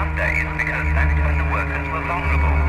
Mondays because that is when the workers were vulnerable.